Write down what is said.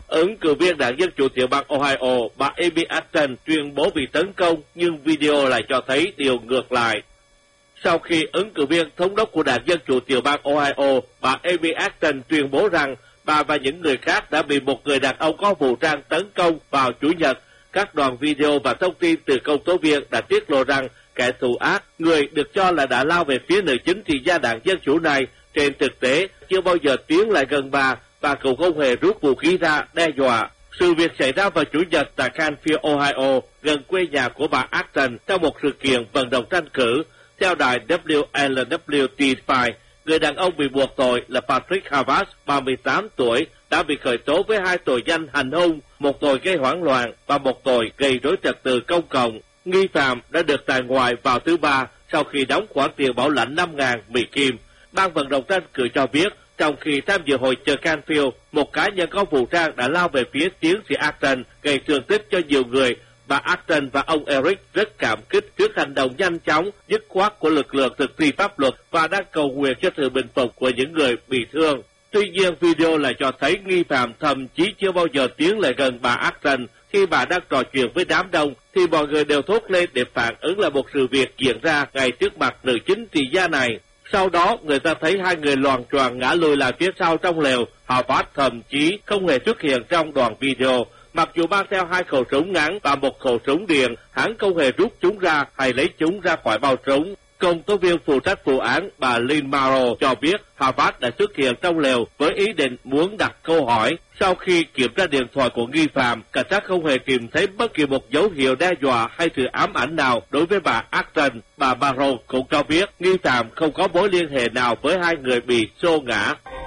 Ứng cử viên đảng Dân Chủ tiểu bang Ohio, bà Amy Acton tuyên bố bị tấn công, nhưng video lại cho thấy điều ngược lại. Sau khi ứng cử viên thống đốc của đảng Dân Chủ tiểu bang Ohio, bà Amy Acton tuyên bố rằng bà và những người khác đã bị một người đàn ông có vũ trang tấn công vào Chủ nhật, các đoạn video và thông tin từ công tố viên đã tiết lộ rằng kẻ thù ác, người được cho là đã lao về phía nữ chính trị gia đảng Dân Chủ này, trên thực tế chưa bao giờ tiến lại gần bà và cũng không hề rút vũ khí ra đe dọa. Sự việc xảy ra vào Chủ nhật tại Canfield, Ohio, gần quê nhà của bà Acton trong một sự kiện vận động tranh cử. Theo đài WLWT5, người đàn ông bị buộc tội là Patrick Havas, 38 tuổi, đã bị khởi tố với 2 tội danh hành hung, một tội gây hoảng loạn và một tội gây rối trật tự công cộng. Nghi phạm đã được tại ngoại vào thứ Ba sau khi đóng khoản tiền bảo lãnh 5.000 Mỹ Kim. Ban vận động tranh cử cho biết, trong khi tham dự hội chợ Canfield, một cá nhân có vũ trang đã lao về phía tiến sĩ Acton, gây thương tích cho nhiều người. Bà Acton và ông Eric rất cảm kích trước hành động nhanh chóng, dứt khoát của lực lượng thực thi pháp luật và đang cầu nguyện cho sự bình phục của những người bị thương. Tuy nhiên, video lại cho thấy nghi phạm thậm chí chưa bao giờ tiến lại gần bà Acton. Khi bà đang trò chuyện với đám đông, thì mọi người đều thốt lên để phản ứng lại một sự việc diễn ra ngay trước mặt nữ chính trị gia này. Sau đó, người ta thấy hai người loạng choạng ngã lùi lại phía sau trong lều. Havas thậm chí không hề xuất hiện trong đoạn video. Mặc dù mang theo 2 khẩu súng ngắn và 1 khẩu súng điện, hắn không hề rút chúng ra hay lấy chúng ra khỏi bao súng. Công tố viên phụ trách vụ án bà Lynn Morrow cho biết Havas đã xuất hiện trong lều với ý định muốn đặt câu hỏi. Sau khi kiểm tra điện thoại của nghi phạm, cảnh sát không hề tìm thấy bất kỳ một dấu hiệu đe dọa hay sự ám ảnh nào đối với bà Acton. Bà Morrow cũng cho biết nghi phạm không có mối liên hệ nào với hai người bị xô ngã.